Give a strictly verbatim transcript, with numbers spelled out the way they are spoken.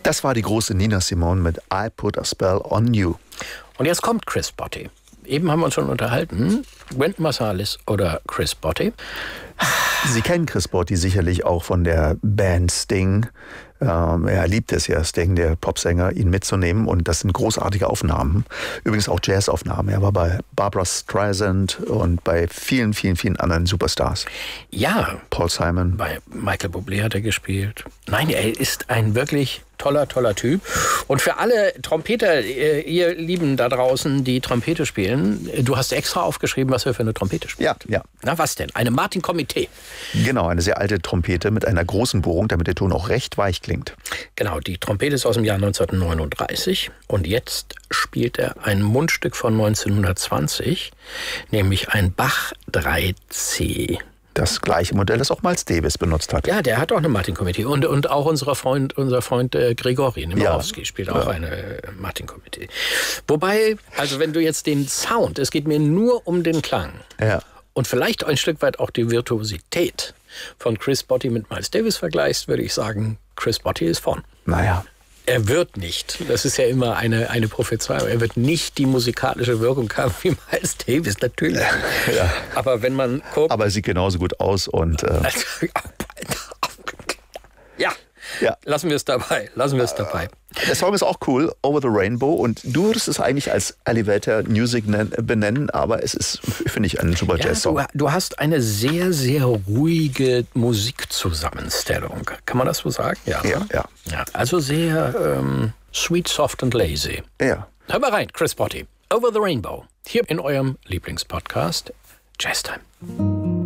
Das war die große Nina Simone mit I Put a Spell on You. Und jetzt kommt Chris Botti. Eben haben wir uns schon unterhalten. Wynton Marsalis oder Chris Botti. Sie kennen Chris Botti sicherlich auch von der Band Sting. Ähm, er liebt es ja, Sting, der Popsänger, ihn mitzunehmen. Und das sind großartige Aufnahmen. Übrigens auch Jazzaufnahmen. Er war bei Barbra Streisand und bei vielen, vielen, vielen anderen Superstars. Ja. Paul Simon. Bei Michael Bublé hat er gespielt. Nein, er ist ein wirklich toller, toller Typ. Und für alle Trompeter, ihr Lieben da draußen, die Trompete spielen, du hast extra aufgeschrieben, was wir für eine Trompete spielen. Ja, ja. Na, was denn? Eine Martin Comité. Genau, eine sehr alte Trompete mit einer großen Bohrung, damit der Ton auch recht weich klingt. Genau, die Trompete ist aus dem Jahr neunzehnhundertneununddreißig und jetzt spielt er ein Mundstück von neunzehnhundertzwanzig, nämlich ein Bach drei C. Das gleiche Modell, das auch Miles Davis benutzt hat. Ja, der hat auch eine Martin-Comité. Und, und auch unser Freund, unser Freund äh, Grigori Nemorowski ja. spielt auch ja. eine äh, Martin-Comité. Wobei, also wenn du jetzt den Sound, es geht mir nur um den Klang. Ja. Und vielleicht ein Stück weit auch die Virtuosität von Chris Botti mit Miles Davis vergleichst, würde ich sagen, Chris Botti ist vorn. Naja. Er wird nicht, das ist ja immer eine, eine Prophezeiung, er wird nicht die musikalische Wirkung haben wie Miles Davis, natürlich. Ja. Aber wenn man guckt... Aber er sieht genauso gut aus und... Äh ja. ja, lassen wir es dabei, lassen wir es dabei. Der Song ist auch cool, Over the Rainbow. Und du würdest es eigentlich als Elevator Music benennen, aber es ist, finde ich, ein super ja, Jazz-Song. Du, du hast eine sehr, sehr ruhige Musikzusammenstellung. Kann man das so sagen? Ja, ja. ja. ja also sehr ähm, sweet, soft and lazy. Ja. Hör mal rein, Chris Botti. Over the Rainbow. Hier in eurem Lieblingspodcast Jazz Time.